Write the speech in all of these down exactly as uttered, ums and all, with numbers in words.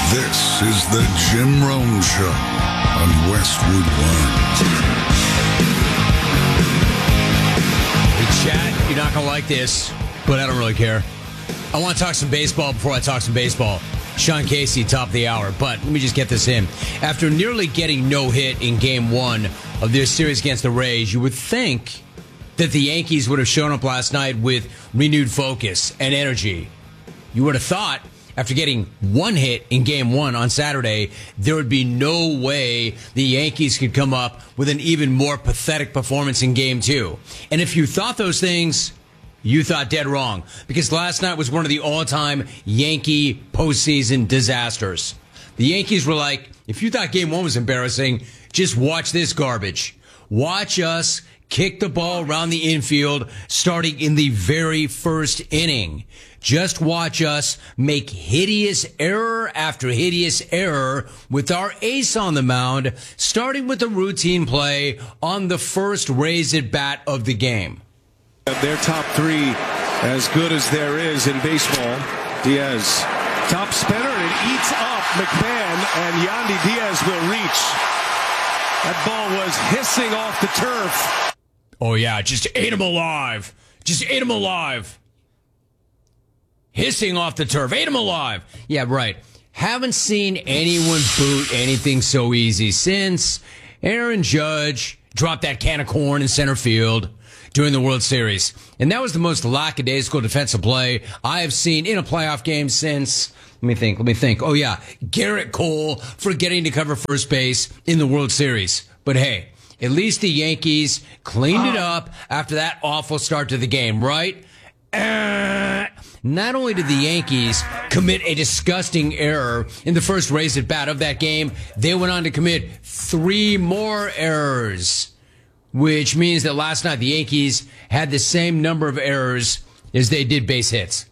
This is the Jim Rome Show on Westwood One. Hey, chat, you're not going to like this, but I don't really care. I want to talk some baseball before I talk some baseball. Sean Casey, top of the hour. But let me just get this in. After nearly getting no hit in game one of their series against the Rays, you would think that the Yankees would have shown up last night with renewed focus and energy. You would have thought, after getting one hit in game one on Saturday, there would be no way the Yankees could come up with an even more pathetic performance in game two. And if you thought those things, you thought dead wrong, because last night was one of the all-time Yankee postseason disasters. The Yankees were like, if you thought game one was embarrassing, just watch this garbage. Watch us kick the ball around the infield starting in the very first inning. Just watch us make hideous error after hideous error with our ace on the mound, starting with a routine play on the first Rays at bat of the game. Their top three as good as there is in baseball. Diaz, top spinner, and it eats up McMahon, and Yandy Diaz will reach. That ball was hissing off the turf. Oh, yeah, just ate him alive. Just ate him alive. Hissing off the turf. Ate him alive. Yeah, right. Haven't seen anyone boot anything so easy since Aaron Judge dropped that can of corn in center field during the World Series. And that was the most lackadaisical defensive play I have seen in a playoff game since, let me think, let me think. Oh, yeah, Garrett Cole forgetting to cover first base in the World Series. But hey, at least the Yankees cleaned it up after that awful start to the game, right? Uh, not only did the Yankees commit a disgusting error in the first Rays at bat of that game, they went on to commit three more errors, which means that last night the Yankees had the same number of errors as they did base hits.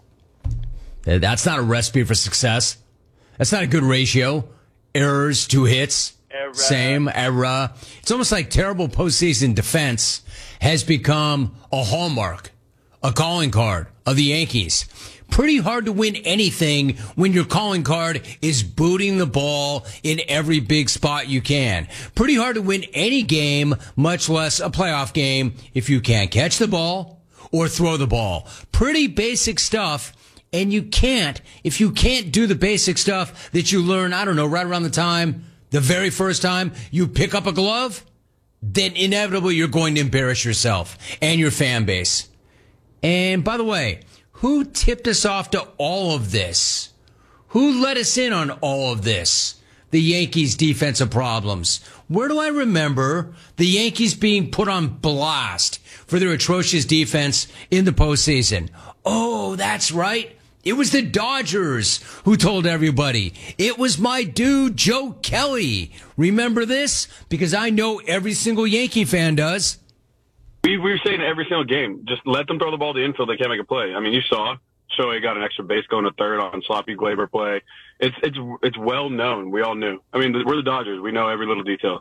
That's not a recipe for success. That's not a good ratio. Errors to hits. Error. Same error. It's almost like terrible postseason defense has become a hallmark, a calling card of the Yankees. Pretty hard to win anything when your calling card is booting the ball in every big spot you can. Pretty hard to win any game, much less a playoff game, if you can't catch the ball or throw the ball. Pretty basic stuff. And you can't, if you can't do the basic stuff that you learn, I don't know, right around the time, the very first time you pick up a glove, then inevitably you're going to embarrass yourself and your fan base. And by the way, who tipped us off to all of this? Who let us in on all of this? The Yankees' defensive problems. Where do I remember the Yankees being put on blast for their atrocious defense in the postseason? Oh, that's right. It was the Dodgers who told everybody. It was my dude, Joe Kelly. Remember this? Because I know every single Yankee fan does. We, we were saying every single game, just let them throw the ball to the infield. They can't make a play. I mean, you saw Shohei got an extra base going to third on sloppy Glaber play. It's it's it's well known. We all knew. I mean, we're the Dodgers. We know every little detail.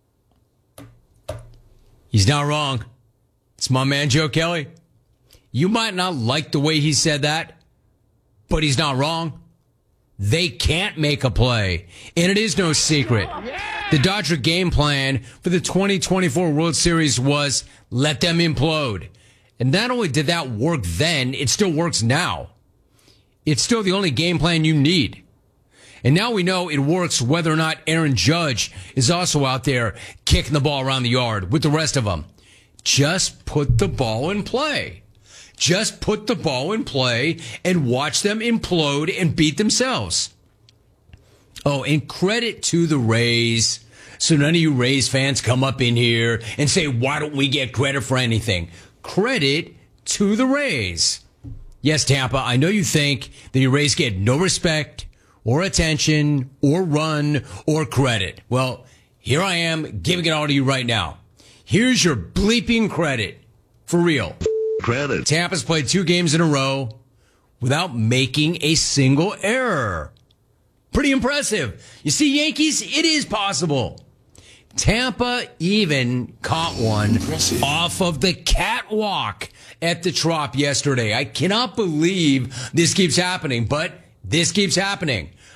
He's not wrong. It's my man, Joe Kelly. You might not like the way he said that, but he's not wrong. They can't make a play, and it is no secret. The Dodger game plan for the twenty twenty-four World Series was let them implode. And not only did that work then, it still works now. It's still the only game plan you need. And now we know it works whether or not Aaron Judge is also out there kicking the ball around the yard with the rest of them. Just put the ball in play. Just put the ball in play and watch them implode and beat themselves. Oh, and credit to the Rays. So none of you Rays fans come up in here and say, why don't we get credit for anything? Credit to the Rays. Yes, Tampa, I know you think that your Rays get no respect or attention or run or credit. Well, here I am giving it all to you right now. Here's your bleeping credit. For real. Credit. Tampa's played two games in a row without making a single error. Pretty impressive. You see, Yankees, it is possible. Tampa even caught one Impressive. off of the catwalk at the Trop yesterday. I cannot believe this keeps happening, but this keeps happening.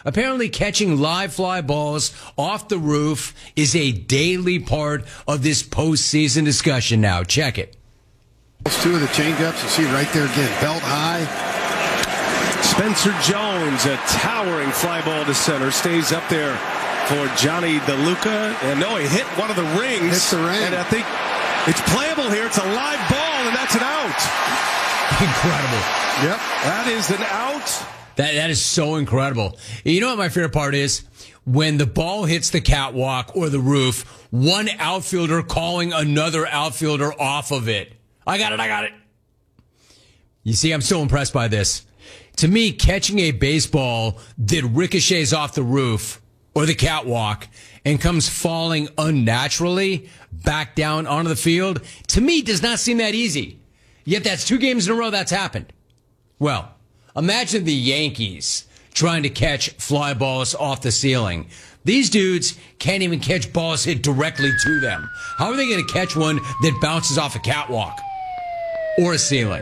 Apparently catching live fly balls off the roof is a daily part of this postseason discussion now. Check it. Two of the changeups, you see right there again, belt high. Spencer Jones, a towering fly ball to center, stays up there for Johnny DeLuca. And no, he hit one of the rings. Hits the ring. And I think it's playable here. It's a live ball, and that's an out. Incredible. Yep, that is an out. That That is so incredible. You know what my favorite part is? When the ball hits the catwalk or the roof, one outfielder calling another outfielder off of it. I got it, I got it. You see, I'm so impressed by this. To me, catching a baseball that ricochets off the roof or the catwalk and comes falling unnaturally back down onto the field, to me, does not seem that easy. Yet that's two games in a row that's happened. Well, imagine the Yankees trying to catch fly balls off the ceiling. These dudes can't even catch balls hit directly to them. How are they going to catch one that bounces off a catwalk or a ceiling?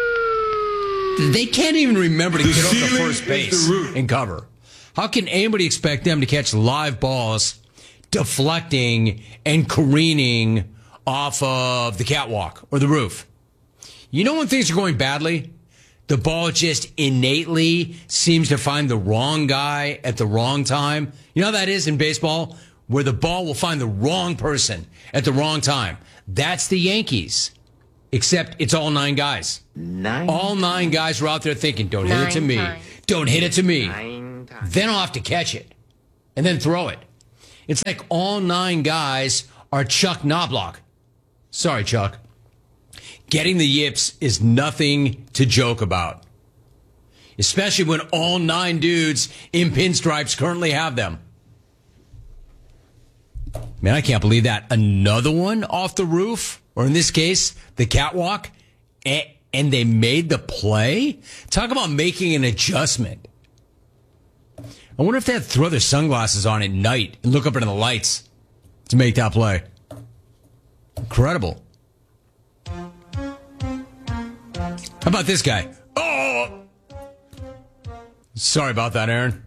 They can't even remember to The get off the ceiling first is base the roof. and cover. How can anybody expect them to catch live balls deflecting and careening off of the catwalk or the roof? You know when things are going badly? The ball just innately seems to find the wrong guy at the wrong time. You know how that is in baseball? Where the ball will find the wrong person at the wrong time. That's the Yankees. Except it's all nine guys. Nine. All nine guys are out there thinking, don't Nine hit it to me. times. Don't hit it to me. Nine times. Then I'll have to catch it. And then throw it. It's like all nine guys are Chuck Knobloch. Sorry, Chuck. Getting the yips is nothing to joke about. Especially when all nine dudes in pinstripes currently have them. Man, I can't believe that. Another one off the roof, or in this case, the catwalk, and they made the play? Talk about making an adjustment. I wonder if they had to throw their sunglasses on at night and look up into the lights to make that play. Incredible. How about this guy? Oh! Sorry about that, Aaron.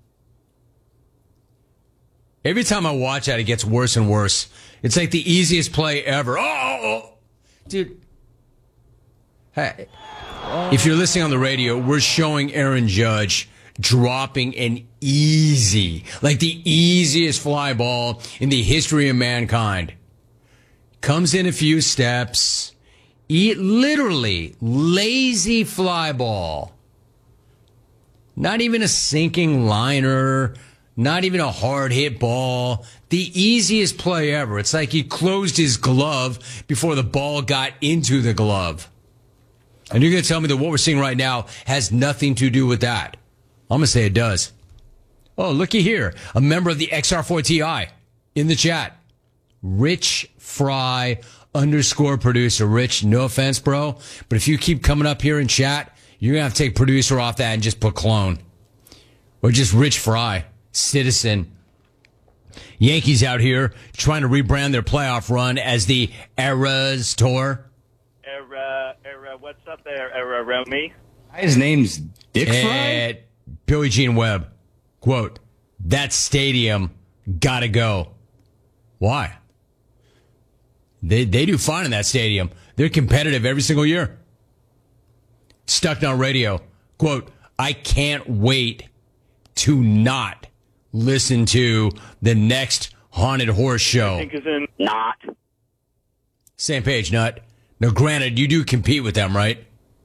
Every time I watch that, it gets worse and worse. It's like the easiest play ever. Oh, oh, oh. Dude. Hey. If you're listening on the radio, we're showing Aaron Judge dropping an easy, like the easiest fly ball in the history of mankind. Comes in a few steps. Eat literally lazy fly ball. Not even a sinking liner. Not even a hard hit ball. The easiest play ever. It's like he closed his glove before the ball got into the glove. And you're going to tell me that what we're seeing right now has nothing to do with that. I'm going to say it does. Oh, looky here. A member of the X R four T I in the chat. Rich Fry underscore producer. Rich, no offense, bro. But if you keep coming up here in chat, you're going to have to take producer off that and just put clone. Or just Rich Fry, citizen. Yankees out here trying to rebrand their playoff run as the Eras Tour. Era, era, what's up there, Era Romy? His name's Dick Fry? At Billie Jean Webb. Quote, that stadium gotta go. Why? They they do fine in that stadium. They're competitive every single year. Stuck on radio. Quote, I can't wait to not listen to the next Haunted Horse Show. I think is in not. Same page, Nut. Now, granted, you do compete with them, right?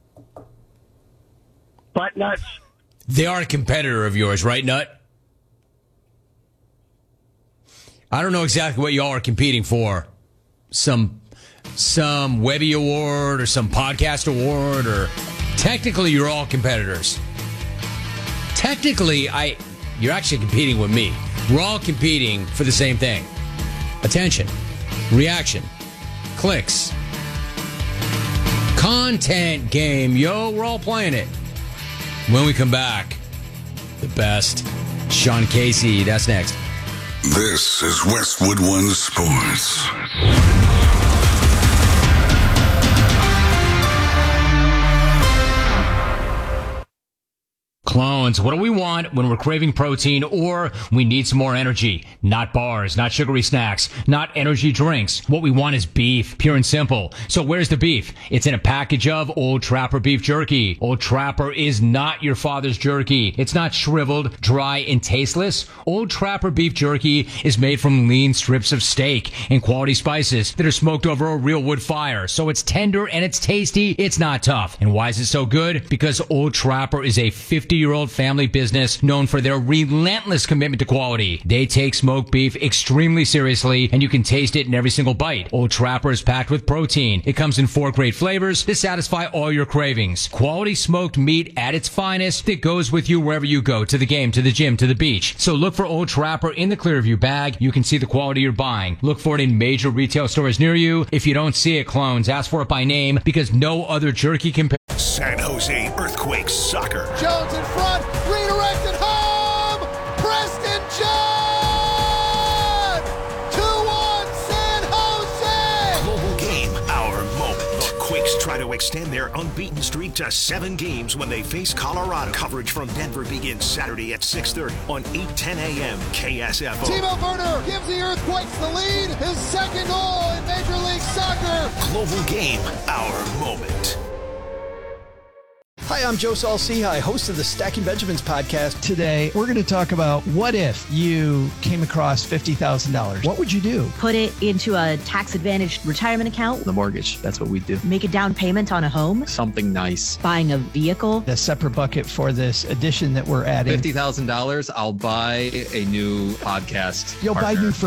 Butt nuts. They are a competitor of yours, right, Nut? I don't know exactly what y'all are competing for. Some some Webby Award or some podcast award, or technically you're all competitors. Technically, I you're actually competing with me. We're all competing for the same thing. Attention, reaction, clicks, content game. Yo, we're all playing it. When we come back, the best. Sean Casey, that's next. This is Westwood One Sports. Clone. Clones, what do we want when we're craving protein or we need some more energy? Not bars, not sugary snacks, not energy drinks. What we want is beef, pure and simple. So where's the beef? It's in a package of Old Trapper beef jerky. Old Trapper is not your father's jerky. It's not shriveled, dry, and tasteless. Old Trapper beef jerky is made from lean strips of steak and quality spices that are smoked over a real wood fire. So it's tender and it's tasty. It's not tough. And why is it so good? Because Old Trapper is a fifty-year-old family business known for their relentless commitment to quality. They take smoked beef extremely seriously, and you can taste it in every single bite. Old Trapper is packed with protein. It comes in four great flavors to satisfy all your cravings. Quality smoked meat at its finest that goes with you wherever you go, to the game, to the gym, to the beach. So look for Old Trapper in the Clearview bag. You can see the quality you're buying. Look for it in major retail stores near you. If you don't see it, Clones, ask for it by name, because no other jerky can. San Jose Earthquakes soccer. Jones in front, redirected home. Preston John. two one San Jose. Global game, our moment. The Quakes try to extend their unbeaten streak to seven games when they face Colorado. Coverage from Denver begins Saturday at six thirty on eight ten a.m. K S F O. Timo Werner gives the Earthquakes the lead. His second goal in Major League Soccer. Global game, our moment. Hi, I'm Joe Saul-Sehy, host of the Stacking Benjamins podcast. Today, we're going to talk about what if you came across fifty thousand dollars. What would you do? Put it into a tax-advantaged retirement account. The mortgage, that's what we do. Make a down payment on a home. Something nice. Buying a vehicle. A separate bucket for this edition that we're adding. fifty thousand dollars, I'll buy a new podcast You'll partner. buy new